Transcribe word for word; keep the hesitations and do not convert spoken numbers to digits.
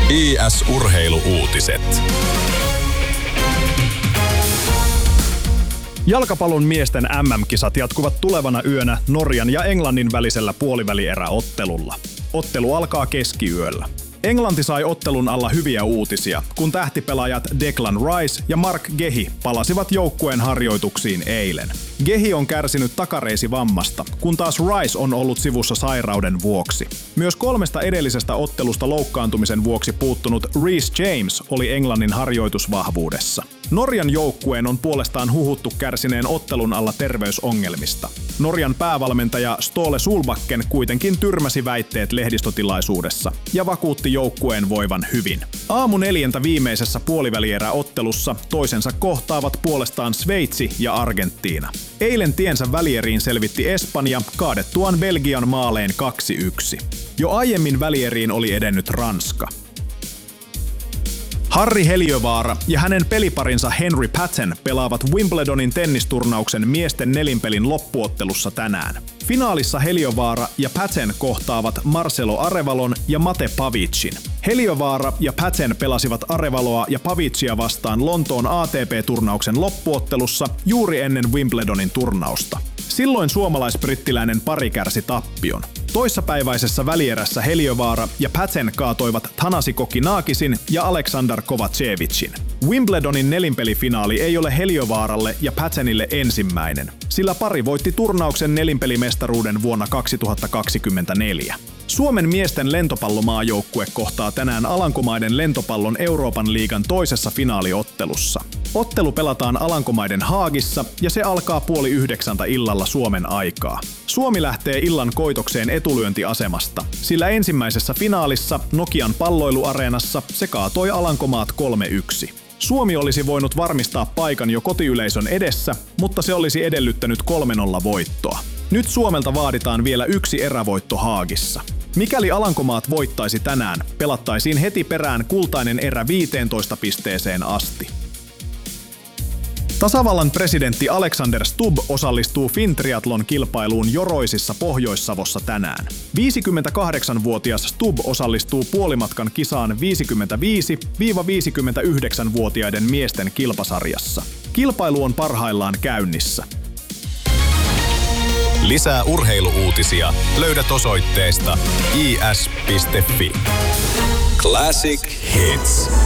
I S-urheilu-uutiset. Jalkapallon miesten M M-kisat jatkuvat tulevana yönä Norjan ja Englannin välisellä puolivälieräottelulla. Ottelu alkaa keskiyöllä. Englanti sai ottelun alla hyviä uutisia, kun tähtipelaajat Declan Rice ja Mark Gehi palasivat joukkueen harjoituksiin eilen. Gehi on kärsinyt takareisivammasta, kun taas Rice on ollut sivussa sairauden vuoksi. Myös kolmesta edellisestä ottelusta loukkaantumisen vuoksi puuttunut Reece James oli Englannin harjoitusvahvuudessa. Norjan joukkueen on puolestaan huhuttu kärsineen ottelun alla terveysongelmista. Norjan päävalmentaja Ståle Solbakken kuitenkin tyrmäsi väitteet lehdistötilaisuudessa ja vakuutti joukkueen voivan hyvin. Aamu neljäntä viimeisessä puolivälieräottelussa toisensa kohtaavat puolestaan Sveitsi ja Argentiina. Eilen tiensä välieriin selvitti Espanja kaadettuaan Belgian maaleen kaksi yksi. Jo aiemmin välieriin oli edennyt Ranska. Harri Heliövaara ja hänen peliparinsa Henry Patten pelaavat Wimbledonin tennisturnauksen miesten nelinpelin loppuottelussa tänään. Finaalissa Heliövaara ja Patten kohtaavat Marcelo Arevalon ja Mate Pavicin. Heliövaara ja Patten pelasivat Arevaloa ja Pavicia vastaan Lontoon A T P-turnauksen loppuottelussa juuri ennen Wimbledonin turnausta. Silloin suomalais-brittiläinen pari kärsi tappion. Toissapäiväisessä välierässä Heliövaara ja Patten kaatoivat Thanasi Kokinakisin ja Alexander Kovacevicin. Wimbledonin nelinpelifinaali ei ole Heliövaaralle ja Pattenille ensimmäinen, sillä pari voitti turnauksen nelinpelimestaruuden vuonna kaksituhattakaksikymmentäneljä. Suomen miesten lentopallomaajoukkue kohtaa tänään Alankomaiden lentopallon Euroopan liigan toisessa finaaliottelussa. Ottelu pelataan Alankomaiden Haagissa ja se alkaa puoli yhdeksältä illalla Suomen aikaa. Suomi lähtee illan koitokseen etulyöntiasemasta, sillä ensimmäisessä finaalissa Nokian palloiluareenassa se kaatoi Alankomaat kolme yksi. Suomi olisi voinut varmistaa paikan jo kotiyleisön edessä, mutta se olisi edellyttänyt kolme nolla voittoa. Nyt Suomelta vaaditaan vielä yksi erävoitto Haagissa. Mikäli Alankomaat voittaisi tänään, pelattaisiin heti perään kultainen erä viiteentoista pisteeseen asti. Tasavallan presidentti Alexander Stubb osallistuu Fintriathlon-kilpailuun Joroisissa Pohjois-Savossa tänään. viisikymmentäkahdeksanvuotias Stubb osallistuu puolimatkan kisaan viisikymmentäviisi viisikymmentäyhdeksän-vuotiaiden miesten kilpasarjassa. Kilpailu on parhaillaan käynnissä. Lisää urheilu-uutisia löydät osoitteesta i s piste f i. Classic Hits.